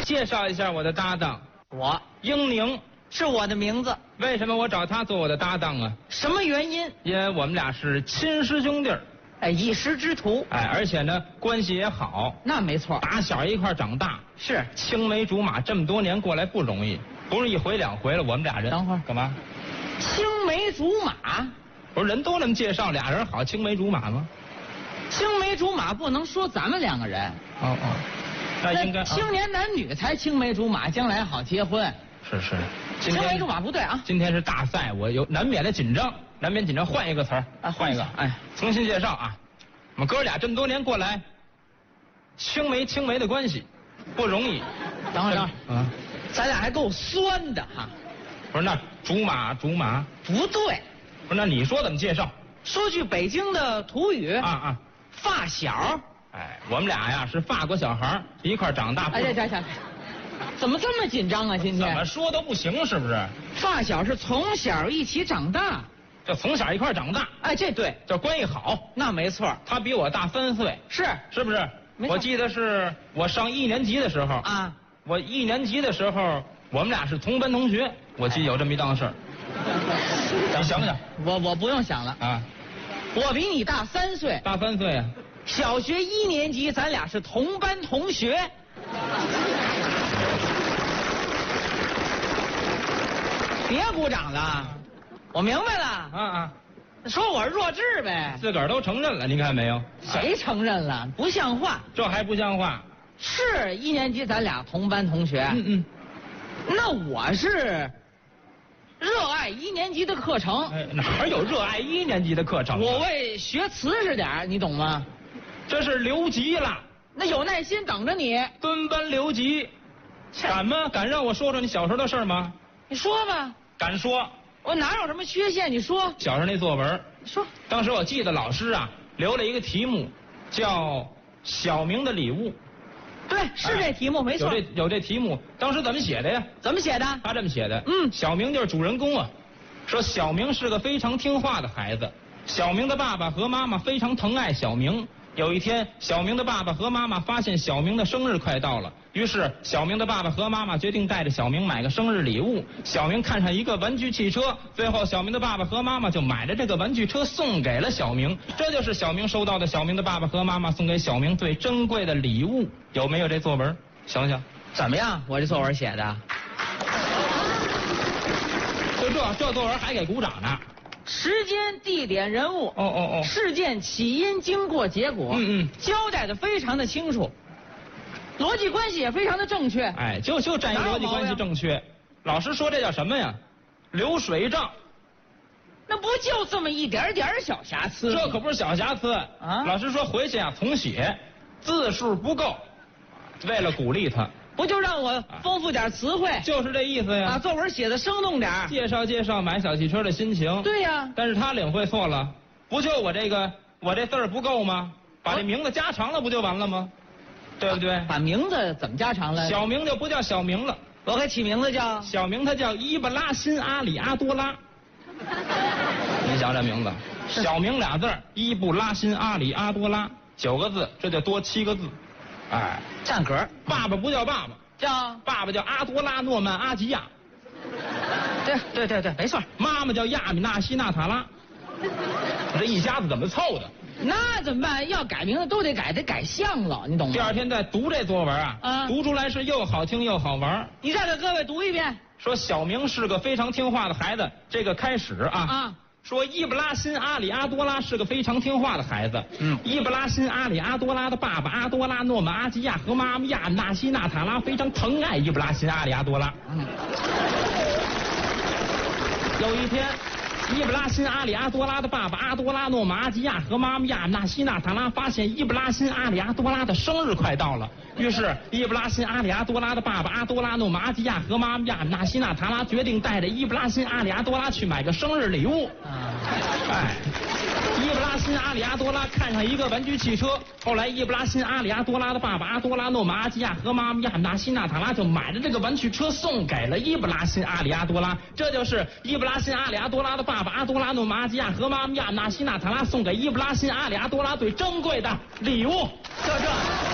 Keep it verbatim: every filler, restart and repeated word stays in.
介绍一下我的搭档， 我英宁是我的名字。 为什么我找他做我的搭档啊？ 什么原因？ 因为我们俩是亲师兄弟儿， 哎，一师之徒。 哎，而且呢关系也好， 那没错。 打小一块长大， 是青梅竹马，这么多年过来不容易，不是一回两回了。我们俩人， 等会儿干嘛？ 青梅竹马， 不是人都那么介绍，俩人好青梅竹马吗？ 青梅竹马不能说咱们两个人。 哦哦，那应该青年男女才青梅竹马，将来好结婚。 是是， 青梅竹马不对啊。 今天是大赛，我有难免的紧张，难免紧张。换一个词儿， 啊， 换一个，哎，重新介绍啊。我们哥俩这么多年过来，青梅青梅的关系不容易。 等会儿等会儿， 啊， 咱俩还够酸的哈。 不是那竹马竹马不对， 不是那你说怎么介绍？ 说句北京的土语啊啊， 发小。 哎，我们俩呀是法国小孩一块长大。 哎呀呀呀！怎么这么紧张啊？今天怎么说都不行，是不是？ 发小是从小一起长大， 就从小一块长大。 哎，这对， 叫关系好。 那没错。 他比我大三岁， 是是不是？我记得是我上一年级的时候啊， 我一年级的时候，我们俩是同班同学。我记得有这么一档事儿。你想想， 我我不用想了啊， 我比你大三岁， 大三岁啊。 小学一年级，咱俩是同班同学。别鼓掌了，我明白了。 啊啊， 说我是弱智呗。 自个儿都承认了，您看没有？ 谁承认了？不像话。 这还不像话？ 是一年级，咱俩同班同学。 嗯嗯。 那我是热爱一年级的课程。 哎，哪有热爱一年级的课程？ 我为学瓷实点，你懂吗？ 这是留级了。 那有耐心等着你。 蹲班留级，敢吗？敢让我说说你小时候的事儿吗？ 你说吧。 敢说。 我哪有什么缺陷？你说。 小时候那作文。 说。 当时我记得老师啊留了一个题目，叫小明的礼物。 对，是这题目，没错。 有这有这题目，当时怎么写的呀？ 怎么写的？ 他这么写的。 嗯， 小明就是主人公啊。说小明是个非常听话的孩子，小明的爸爸和妈妈非常疼爱小明。有一天，小明的爸爸和妈妈发现小明的生日快到了，于是小明的爸爸和妈妈决定带着小明买个生日礼物。小明看上一个玩具汽车，最后小明的爸爸和妈妈就买了这个玩具车送给了小明。这就是小明收到的小明的爸爸和妈妈送给小明最珍贵的礼物。有没有这作文？想想怎么样？我这作文写的， 就这这作文还给鼓掌呢。 时间、地点、人物， 哦哦哦， 事件起因、经过、结果， 嗯嗯， 交代的非常的清楚，逻辑关系也非常的正确。 哎，就就占一逻辑关系正确。老师说这叫什么呀？流水账。 那不就这么一点点小瑕疵？ 这可不是小瑕疵啊！老师说回去啊重写，字数不够，为了鼓励他。 不就让我丰富点词汇？ 就是这意思呀！ 把作文写的生动点， 介绍介绍买小汽车的心情。 对呀， 但是他领会错了，不就我这个我这字儿不够吗？把这名字加长了不就完了吗？对不对？ 把名字怎么加长了？ 小明就不叫小明了， 我给起名字叫小明，他叫伊布拉辛阿里阿多拉。你想这名字，小明俩字儿，伊布拉辛阿里阿多拉，九个字，这就多七个字。哎， 占格。 爸爸不叫爸爸， 叫爸爸叫阿多拉诺曼阿吉亚。 对对对对，没错。 妈妈叫亚米纳西纳塔拉。这一家子怎么凑的？ 那怎么办？要改名字都得改，得改相了，你懂吗？ 第二天再读这作文啊，啊读出来是又好听又好玩。 你再给各位读一遍。 说小明是个非常听话的孩子，这个开始啊。啊。说伊布拉辛阿里阿多拉是个非常听话的孩子。嗯，伊布拉辛阿里阿多拉的爸爸阿多拉诺曼阿吉亚和妈妈亚纳西纳塔拉非常疼爱伊布拉辛阿里阿多拉。嗯，有一天，伊布拉辛阿里阿多拉的爸爸阿多拉诺曼阿吉亚和妈妈亚纳西纳塔拉发现伊布拉辛阿里阿多拉的生日快到了，于是伊布拉辛阿里阿多拉的爸爸阿多拉诺曼阿吉亚和妈妈亚纳西纳塔拉决定带着伊布拉辛阿里阿多拉去买个生日礼物。哎，伊布拉辛阿里阿多拉看上一个玩具汽车，后来伊布拉辛阿里阿多拉的爸爸阿多拉诺曼阿吉亚和妈妈亚纳西纳塔拉就买了这个玩具车送给了伊布拉辛阿里阿多拉，这就是伊布拉辛阿里阿多拉的爸爸阿多拉诺曼阿吉亚和妈妈亚纳西纳塔拉送给伊布拉辛阿里阿多拉最珍贵的礼物。就这。